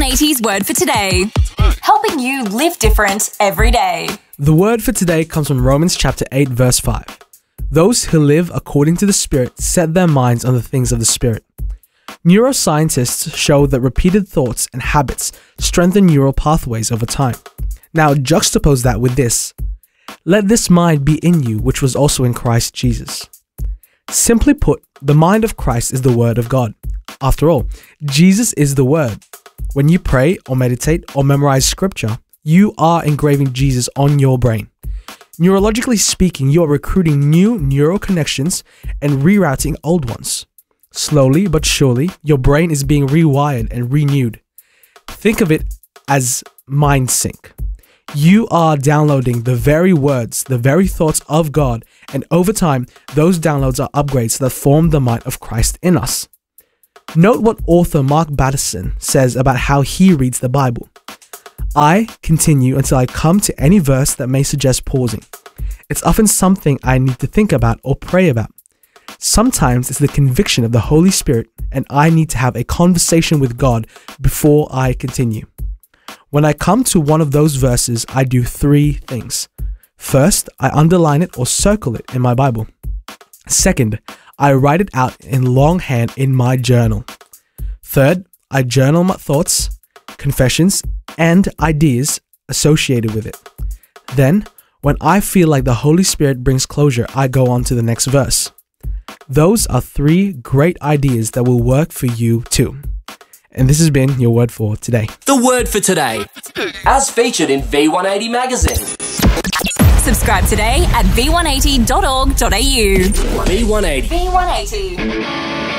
V180's Word for Today, helping you live different every day. The word for today comes from Romans chapter 8 verse 5. Those who live according to the Spirit set their minds on the things of the Spirit. Neuroscientists show that repeated thoughts and habits strengthen neural pathways over time. Now juxtapose that with this. Let this mind be in you, which was also in Christ Jesus. Simply put, the mind of Christ is the Word of God. After all, Jesus is the Word. When you pray or meditate or memorize scripture, you are engraving Jesus on your brain. Neurologically speaking, you are recruiting new neural connections and rerouting old ones. Slowly but surely, your brain is being rewired and renewed. Think of it as mind sync. You are downloading the very words, the very thoughts of God, and over time, those downloads are upgrades that form the mind of Christ in us. Note what author Mark Batterson says about how he reads the Bible. I continue until I come to any verse that may suggest pausing. It's often something I need to think about or pray about. Sometimes it's the conviction of the Holy Spirit, and I need to have a conversation with God before I continue. When I come to one of those verses, I do three things. First, I underline it or circle it in my Bible. Second, I write it out in longhand in my journal. Third, I journal my thoughts, confessions, and ideas associated with it. Then, when I feel like the Holy Spirit brings closure, I go on to the next verse. Those are three great ideas that will work for you too. And this has been your word for today. The word for today, as featured in V180 magazine. Subscribe today at v180.org.au. V180. V180.